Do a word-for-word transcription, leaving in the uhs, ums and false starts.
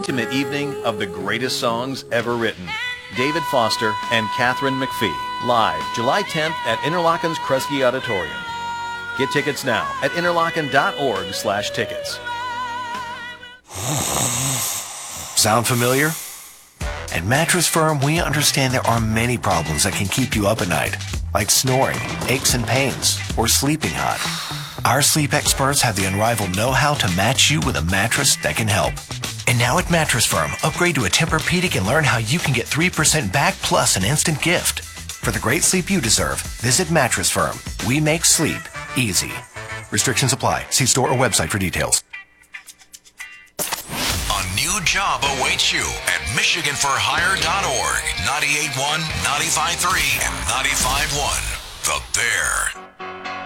intimate evening of the greatest songs ever written. David Foster and Catherine McPhee, live July tenth at Interlochen's Kresge Auditorium. Get tickets now at interlochen.org slash tickets. Sound familiar? At Mattress Firm, we understand there are many problems that can keep you up at night, like snoring, aches and pains, or sleeping hot. Our sleep experts have the unrivaled know-how to match you with a mattress that can help. And now at Mattress Firm, upgrade to a Tempur-Pedic and learn how you can get three percent back plus an instant gift. For the great sleep you deserve, visit Mattress Firm. We make sleep easy. Restrictions apply. See store or website for details. A new job awaits you at Michigan For Hire dot org, ninety-eight point one, ninety-five point three, and ninety-five point one. The Bear.